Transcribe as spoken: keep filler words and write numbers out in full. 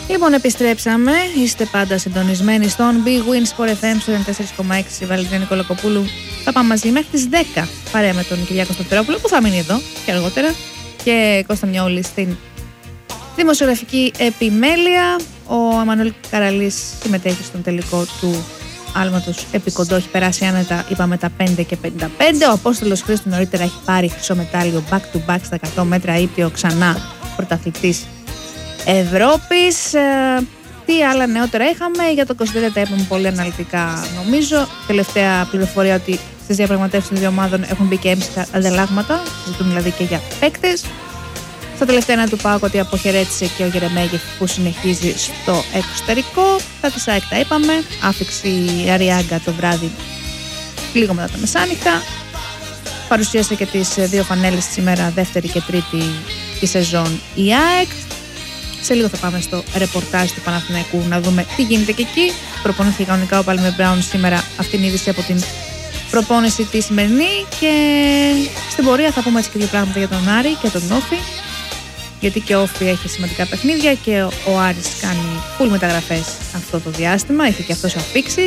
Λοιπόν, επιστρέψαμε. Είστε πάντα συντονισμένοι στον Big Win Sport εφ εμ στο ενενήντα τέσσερα κόμμα έξι. Βαλεντίνα Νικολακοπούλου. Θα πάμε μαζί μέχρι τις δέκα παρέα με τον Κυριάκο Σταθερόπουλο που θα μείνει εδώ και αργότερα. Και Κώστα Μιαούλη στην δημοσιογραφική επιμέλεια. Ο Αμανουέλ Καραλής συμμετέχει στον τελικό του άλματος επικοντό. Έχει περάσει άνετα, είπαμε, τα πέντε και πενήντα πέντε. Ο Απόστολος Χρήστου νωρίτερα έχει πάρει χρυσό μετάλλιο back to back στα εκατό μέτρα ήπιο, ξανά πρωταθλητής Ευρώπης. Ε, τι άλλα νεότερα είχαμε για το είκοσι τρία, τα είπαμε πολύ αναλυτικά νομίζω. Τελευταία πληροφορία ότι στις διαπραγματεύσεις των δύο ομάδων έχουν μπει και έμψυχα ανταλλάγματα, ζητούν δηλαδή και για παίκτες. Στα τελευταία ένα του ΠΑΟΚ ότι αποχαιρέτησε και ο Γερεμέγεφ που συνεχίζει στο εξωτερικό. Τα της ΑΕΚ τα είπαμε. Άφηξη Αριάγκα το βράδυ λίγο μετά τα μεσάνυχτα. Παρουσίασε και τις δύο φανέλες σήμερα, δεύτερη και τρίτη τη σεζόν η ΑΕΚ. Σε λίγο θα πάμε στο ρεπορτάζ του Παναθηναϊκού να δούμε τι γίνεται και εκεί. Προπονήθηκε κανονικά ο Πάλμε Μπράουν σήμερα, αυτήν την είδηση από την προπόνηση τη σημερινή. Και στην πορεία θα πούμε έτσι και δύο πράγματα για τον Άρη και τον Όφη. Γιατί και ο Όφη έχει σημαντικά παιχνίδια και ο Άρης κάνει full μεταγραφές αυτό το διάστημα. Έχει και αυτός αφήξεις.